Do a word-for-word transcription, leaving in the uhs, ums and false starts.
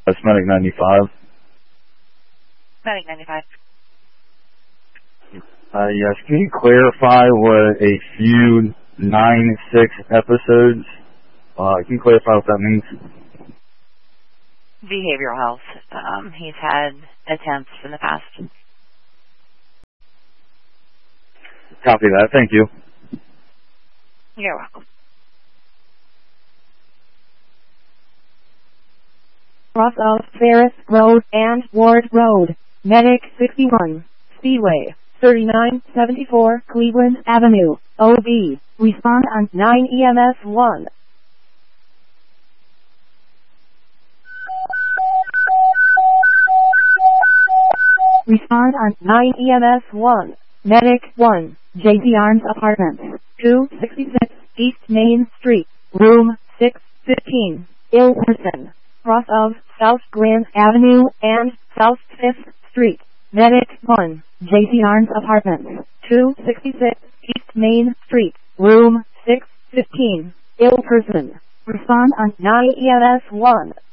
Medic ninety-five. Medic ninety-five. Uh, yes, can you clarify what a few nine six episodes, uh, can you clarify what that means? Behavioral health. Um, he's had attempts in the past. Copy that, thank you. You're welcome. Cross of Ferris Road and Ward Road, Medic sixty-one, Speedway, thirty-nine seventy-four Cleveland Avenue, O B. Respond on nine E M S one. Respond on nine E M S one. Medic one, J D Arms Apartments, two sixty-six East Main Street, Room six fifteen, ill person. Cross of South Grand Avenue and South fifth Street. Medic one, J C Arms Apartments, two sixty-six East Main Street, Room six fifteen, ill person. Respond on nine E M S one.